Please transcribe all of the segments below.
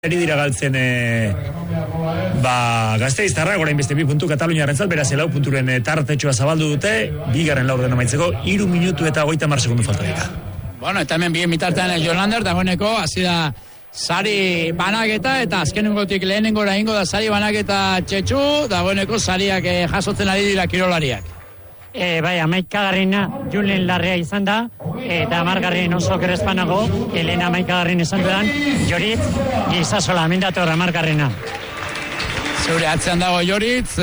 Eri dira galtzen Gasteiztarrak, orain beste 2 puntu Kataluniarentzat, beraz 4 punturen tartetxoa zabaldu dute, bigarren laurden amaitzeko 3 minutu eta 30 segundu falta dira. Bueno, eta hemen bien bitartean Jolander dagoeneko hasi da sari banaketa eta azkenengotik lehenengora ingo da sari banaketa Txetxu, dagoeneko sariak jasotzen ari dira kirolariak. Bai, 11garrena Julen Larrea izan da, eta 10garren oso kerespanago, Elena 11garren izan dudan, Joritz Gizasola, mendator 10garrena. Zeure atzean dago Joritz,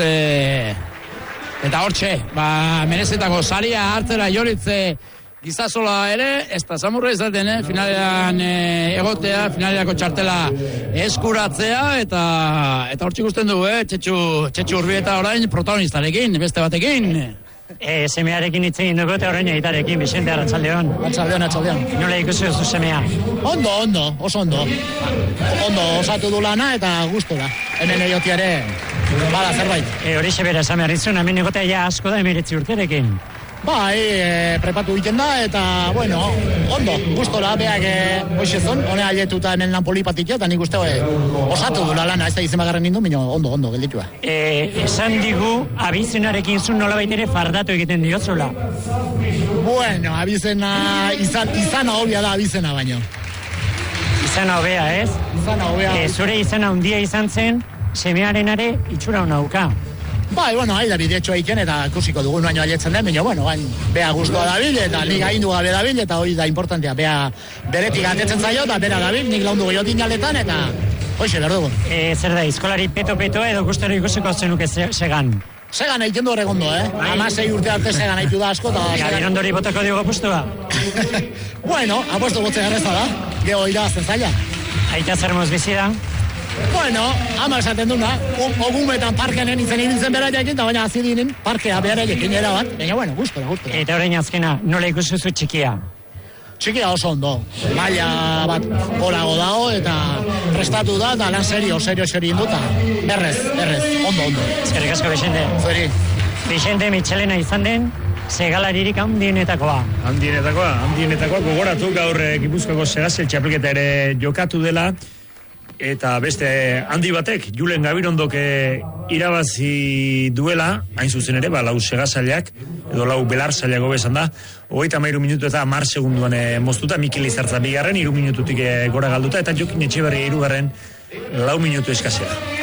eta hortxe, merezetako saria hartzera Joritz Gizasola ere, ez da zamurra izaten, finalean egotea, finalerako txartela eskuratzea, eta hortxe ikusten du, Txetxu Urbieta orain protagonistarekin, beste batekin. Semearekin hitz egin dugu eta orain egitarekin, Vicente, arratsaldeon. Arratsaldeon. Nola ikusi duzu semea? Ondo, oso ondo. Ondo osatu du lana eta gustora. Hemen egotiare bada zerbait. Horixe bera esan behar izun, hemen egotea ja asko da 19 urterekin. Prepatu egiten da eta, bueno, ondo, gustora, beak hoxezon, hone aietuta hemen lan polipatik eta nik uste osatu du lana, ez da izan bagarren nindu, minio, ondo, gelditua. Esan digu, abizenarekin zuen nolabait ere fardatu egiten diozula. Bueno, abizena, izana hobia da abizena baino. Izana hobea, ez? Izana hobea. Zure izana handia izan zen, semearenare itxura hona uka. Bueno, da bidetxoa iken eta ikusiko dugun baino aletzen den, baina, bea guztua dabil eta nik agindu gabe dabil eta hori da importantea, bea beretik atetzen zaio eta bera dabil, nik laundu goiotin aletan eta hoxe behar dugu. Zer da, eskolari peto edo gustero ikusiko zenuke segan? Segan egiten du horregondo, 16 urte arte segan egitu da asko eta... Gabirondori botako dugu apustua? Bueno, apuesto botzen garreza da, geho irabazten zaila. Aita zer moz bizi da? Bueno, ama esaten duna, ogumetan parkenen izen ibiltzen beraiekin, eta baina azidinen parkea beraiekin erabat, baina bueno, gustora. Eta orain azkena, nola ikusuzu txikia? Txikia oso ondo, maila bat horago dago, eta prestatu da, eta lan serio induta, errez, ondo. Eskerrik asko, Vicente. Zuri. Vicente Michelena izan den, segalaririk handienetakoa. Handienetakoa, gogoratu gaur Gipuzkoako segazel txapelketa ere jokatu dela, eta beste handi batek, Julen Gabirondok irabazi duela, hain zuzen ere, 4 segazailak, edo 4 belarzailak besan da, 33 minutu eta 10 segunduan moztuta, Mikel Izartza bigarren, 3 minututik gora galduta, eta Jokin Etxeberria 3garren 4 minutu eskasea.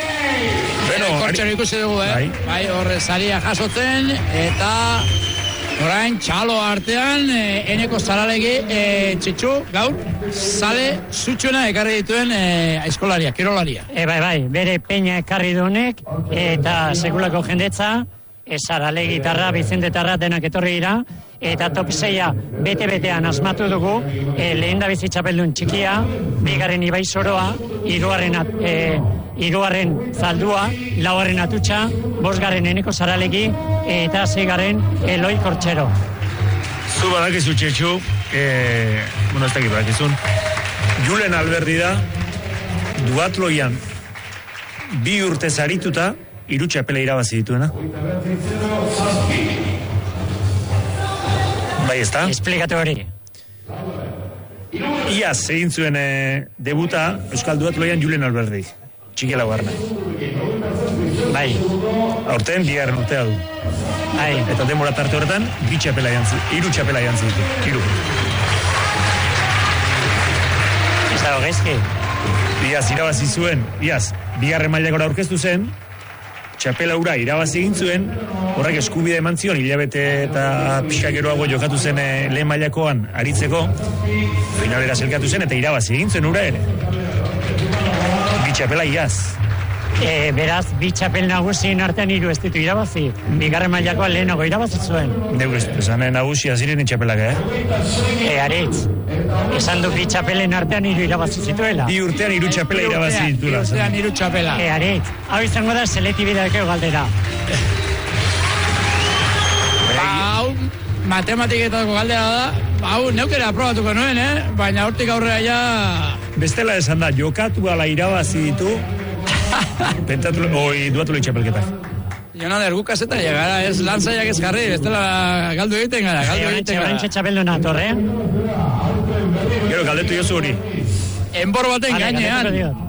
Kortxero ikusi dugu, Bai, horre saria jasotzen, eta... Orain, txalo artean, eneko zaralegi Txetxu, gaur, sale zutxuena ekarri dituen aizkolaria, kirolaria. Bai, bere peña ekarri duenek, eta sekulako jendetza, zaralegi tarra, Vicente tarra denak etorri dira, eta top 6a bete-betean asmatu dugu, lehen da bizitxapeldun txikia, bigarren Ibai Soroa, hirugarren Zaldua, 4garren Atutxa, 5garren eneko zaralegi, eta 6garren Eloi Kortxero. Zu badakizu Txetxu, ez dakit badakizun, Julen Alberdi da, duatloian 2 urte zarituta, 3 txapela irabazi dituena. Bai, ez da? Esplikatu hori. Iaz egin zuen debuta Euskal Duatloian Julen Alberdi. Txikela guarna. Bai. Aurten, 2garren urtea du. Bai. Eta denbora tarte horretan, 3 txapela jantzi ditu. 3. Ez dago gaizki. Iaz irabazi zuen, 2garren mailakora aurkeztu zen, txapela ura irabazi egin zuen, horrek eskubide eman zion, hilabete eta pixka geroago jokatu zen lehen mailakoan aritzeko, finalera zelkatu zen, eta irabazi egin zuen ura ere. 2 txapela iaz. Beraz, 2 txapel nagusien artean 3 ez ditu irabazi. 2garren mailakoa lehenago irabazi zuen. Esan nagusia ziren txapelak, Aritz, esan du 2 txapelen artean 3 irabazi zituela. 2 urtean 3 txapela irabazi ditula. 2 urtean 3 txapela. Aritz, hau izango da selektibidadeko galdera. Hau, matematiketako galdera da, hau neukera aprobatuko nuen, baina hortik aurrera ja... Bestela esan da, jokatu ala irabazi ditu, duatuloi txapelketak. Jonander, guk kaseta gara, ez lantzaiak ez jarri, bestela galdu egiten gara. Horrentxe txapelduna torre. Gero, galdetu jozu hori. Enbor baten gainean.